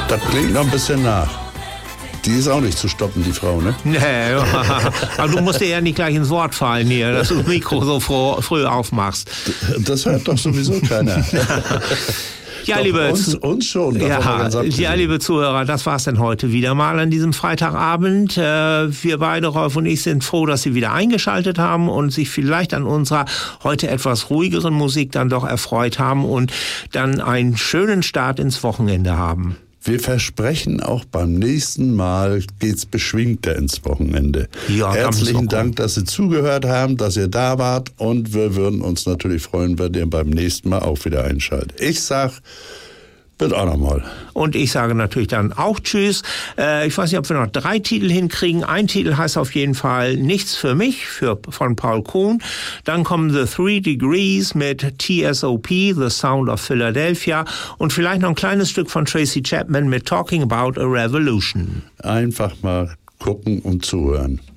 Das klingt noch ein bisschen nach. Die ist auch nicht zu stoppen, die Frau, ne? Nee, aber du musst dir ja nicht gleich ins Wort fallen hier, dass du das Mikro so früh aufmachst. Das hört doch sowieso keiner. Ja, uns schon. Liebe Zuhörer, das war's denn heute wieder mal an diesem Freitagabend. Wir beide, Rolf und ich, sind froh, dass Sie wieder eingeschaltet haben und sich vielleicht an unserer heute etwas ruhigeren Musik dann doch erfreut haben und dann einen schönen Start ins Wochenende haben. Wir versprechen, auch beim nächsten Mal geht's beschwingter ins Wochenende. Ja, herzlichen Dank, dass Sie zugehört haben, dass ihr da wart und wir würden uns natürlich freuen, wenn ihr beim nächsten Mal auch wieder einschaltet. Ich sag, bis auch nochmal. Und ich sage natürlich dann auch Tschüss. Ich weiß nicht, ob wir noch 3 Titel hinkriegen. Ein Titel heißt auf jeden Fall Nichts für mich von Paul Kuhn. Dann kommen The 3 Degrees mit TSOP, The Sound of Philadelphia. Und vielleicht noch ein kleines Stück von Tracy Chapman mit Talking About a Revolution. Einfach mal gucken und zuhören.